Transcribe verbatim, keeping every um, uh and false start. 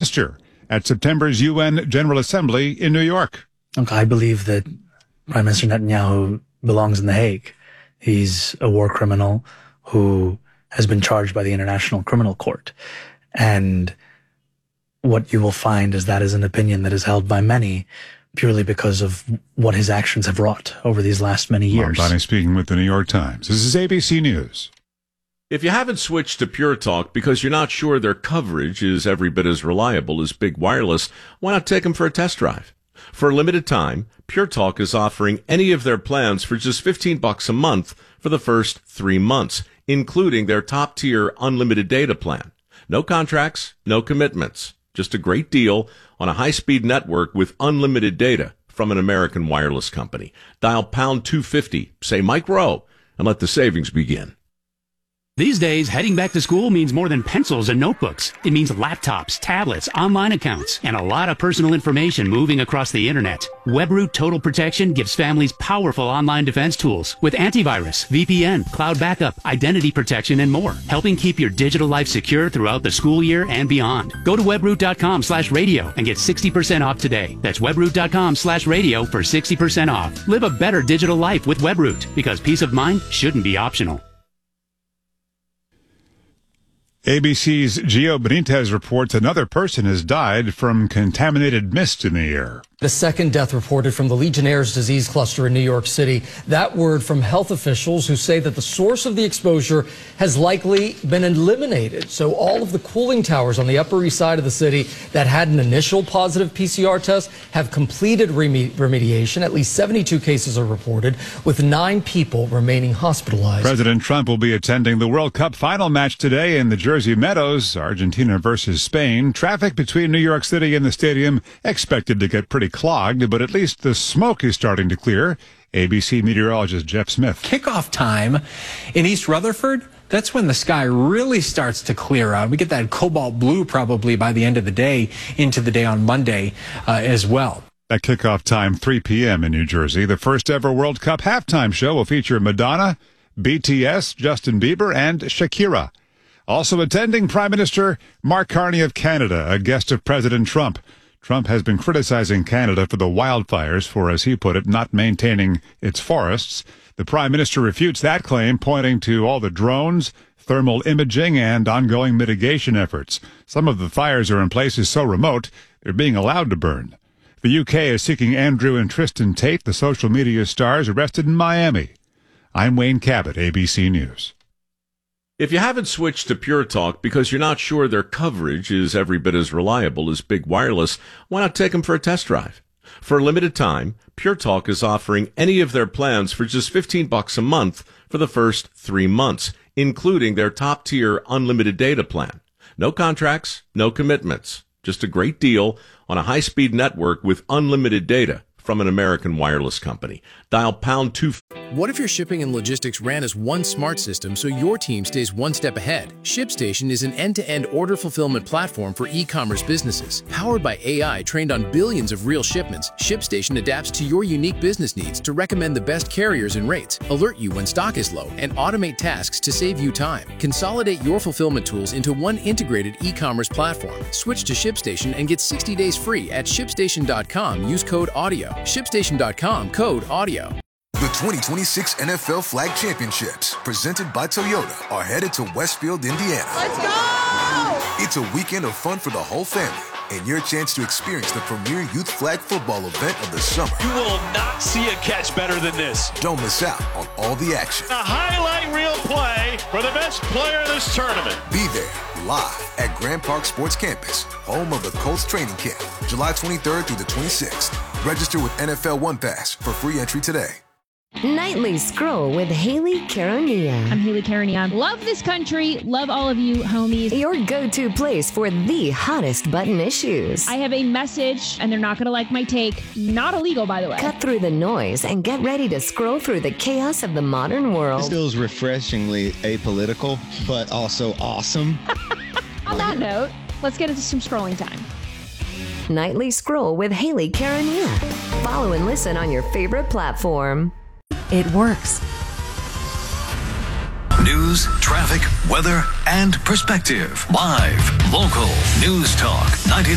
posture at September's U N General Assembly in New York. Look, I believe that Prime Minister Netanyahu belongs in The Hague. He's a war criminal who has been charged by the International Criminal Court. And what you will find is that is an opinion that is held by many purely because of what his actions have wrought over these last many years. Ron Bonnie speaking with the New York Times. This is A B C News. If you haven't switched to Pure Talk because you're not sure their coverage is every bit as reliable as Big Wireless, why not take them for a test drive? For a limited time, Pure Talk is offering any of their plans for just fifteen bucks a month for the first three months, including their top-tier unlimited data plan. No contracts, no commitments. Just a great deal on a high-speed network with unlimited data from an American wireless company. Dial pound two fifty, say Mike Rowe, and let the savings begin. These days, heading back to school means more than pencils and notebooks. It means laptops, tablets, online accounts, and a lot of personal information moving across the internet. WebRoot Total Protection gives families powerful online defense tools with antivirus, V P N, cloud backup, identity protection, and more, helping keep your digital life secure throughout the school year and beyond. Go to webroot.com slash radio and get sixty percent off today. That's webroot.com slash radio for sixty percent off. Live a better digital life with WebRoot, because peace of mind shouldn't be optional. A B C's Gio Benitez reports another person has died from contaminated mist in the air. The second death reported from the Legionnaire's disease cluster in New York City. That word from health officials who say that the source of the exposure has likely been eliminated. So all of the cooling towers on the Upper East Side of the city that had an initial positive P C R test have completed reme- remediation. At least seventy-two cases are reported, with nine people remaining hospitalized. President Trump will be attending the World Cup final match today in the Jersey Meadows, Argentina versus Spain. Traffic between New York City and the stadium expected to get pretty clogged, but at least the smoke is starting to clear. A B C meteorologist Jeff Smith. Kickoff time in East Rutherford, that's when the sky really starts to clear out. We get that cobalt blue probably by the end of the day, into the day on Monday uh, as well. At kickoff time, three p.m. in New Jersey, the first ever World Cup halftime show will feature Madonna, B T S, Justin Bieber, and Shakira. Also attending, Prime Minister Mark Carney of Canada, a guest of President Trump. Trump has been criticizing Canada for the wildfires for, as he put it, not maintaining its forests. The Prime Minister refutes that claim, pointing to all the drones, thermal imaging, and ongoing mitigation efforts. Some of the fires are in places so remote, they're being allowed to burn. The U K is seeking Andrew and Tristan Tate, the social media stars arrested in Miami. I'm Wayne Cabot, A B C News. If you haven't switched to Pure Talk because you're not sure their coverage is every bit as reliable as Big Wireless, why not take them for a test drive? For a limited time, Pure Talk is offering any of their plans for just fifteen bucks a month for the first three months, including their top-tier unlimited data plan. No contracts, no commitments. Just a great deal on a high-speed network with unlimited data from an American wireless company. Dial pound two. What if your shipping and logistics ran as one smart system so your team stays one step ahead? ShipStation is an end-to-end order fulfillment platform for e-commerce businesses. Powered by A I trained on billions of real shipments, ShipStation adapts to your unique business needs to recommend the best carriers and rates, alert you when stock is low, and automate tasks to save you time. Consolidate your fulfillment tools into one integrated e-commerce platform. Switch to ShipStation and get sixty days free at ShipStation dot com. Use code AUDIO. ShipStation dot com, code AUDIO. The twenty twenty-six N F L Flag Championships, presented by Toyota, are headed to Westfield, Indiana. Let's go! It's a weekend of fun for the whole family, and your chance to experience the premier youth flag football event of the summer. You will not see a catch better than this. Don't miss out on all the action. A highlight reel play for the best player in this tournament. Be there, live at Grand Park Sports Campus, home of the Colts training camp, July twenty-third through the twenty-sixth. Register with N F L One Pass for free entry today. Nightly Scroll with Haley Carania. I'm Haley Carania. Love this country. Love all of you, homies. Your go-to place for the hottest button issues. I have a message, and they're not going to like my take. Not illegal, by the way. Cut through the noise and get ready to scroll through the chaos of the modern world. This feels refreshingly apolitical, but also awesome. On that note, let's get into some scrolling time. Nightly Scroll with Haley Carania. Follow and listen on your favorite platform. It works. News, traffic, weather, and perspective. Live, local, News Talk ninety.